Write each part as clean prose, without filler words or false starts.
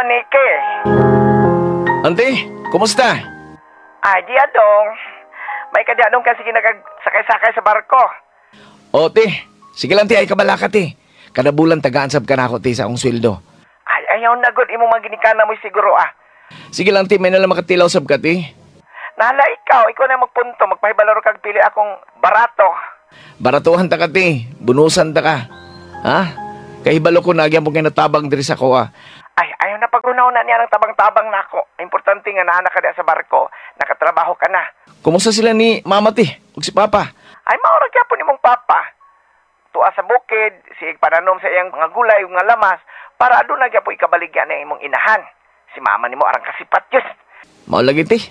Nike. Ante, kumusta? Ay, di adong. May kadiadong kasi ginagagakay-sakay sa barko. O, te. Sige lang, te. Ay kabalaka, te. Kada bulan tagaan-sab ka na ako, te, sa akong sweldo. Ay, ayaw na good. Imong maginikana mo siguro, ah. Sige lang, te. May nalang makatilaw sab ka, te. Nahala ikaw na magpunto. Magpahibalaro kag pili akong barato. Baratuhan ta ka, te. Bunusan ta ka. Ha? Kahibalo ko na, agyan mo kayo natabang diri sa ko, ah. Ay, ayaw na pagrunaw na niya ng tabang-tabang na ako. Importante nga naanak ka diya sa barko. Nakatrabaho ka na. Kumusta sila ni mama, te? Ug si papa? Ay, maurag yapon ni mong papa. Tuwa sa bukid, siig pananom sa iyang mga gulay ug nga lamas para adun na gyapon ikabaligyan na imong inahan. Si mama nimo arang kasipat yus. Mao lagi, te.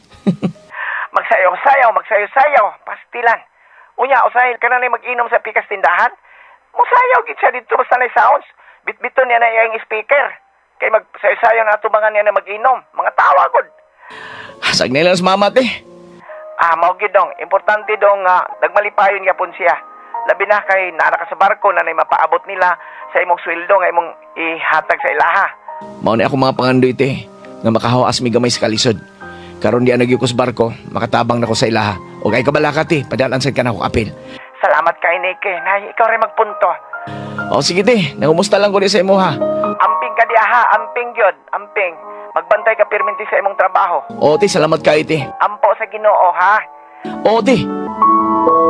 Magsayaw, pastilan. Unya, usahay ka na mag-inom sa pikas tindahan. Musayaw gid siya dito basta na sounds. Bitbiton niya na iyang speaker. Kay magsayaw na atubangan niya na mag-inom. Mga tawa gud. Hasag na lang sa mama, te. Mao gid dong. Importante dong nagmalipayon gyapon siya. Labi na kay naara ka sa barko na mapaabot nila sa imong sweldo nga imong ihatag sa ilaha. Mao ni ako mga pangandoy, te. Nga makahawas mi gamay sa kalisod. Karon di anagyo ko sa barko, makatabang na ko sa ilaha. O kay kabalaka, te. Padalan sad ka na ako apil. Salamat kay Nike. Na ikaw rin magpunto. O sige, te. Nangumusta lang ko di sa imo, ha? Amping ka diha ha. Amping gyud. Amping. Magbantay ka perminti sa imong trabaho. O, te. Salamat kayo, te. Ampo sa Ginoo ha. O, te.